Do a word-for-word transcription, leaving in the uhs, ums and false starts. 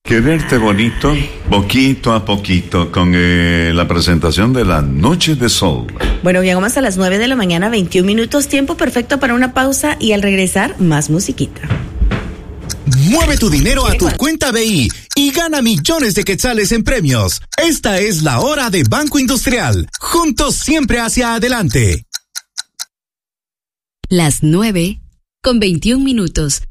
Quererte bonito, poquito a poquito, con eh, la presentación de la Noche de Sol. Bueno, llegamos a las nueve de la mañana, veintiún minutos, tiempo perfecto para una pausa y al regresar, más musiquita. Mueve tu dinero a tu cuenta B I y gana millones de quetzales en premios. Esta es la hora de Banco Industrial. Juntos siempre hacia adelante. Las nueve con veintiún minutos.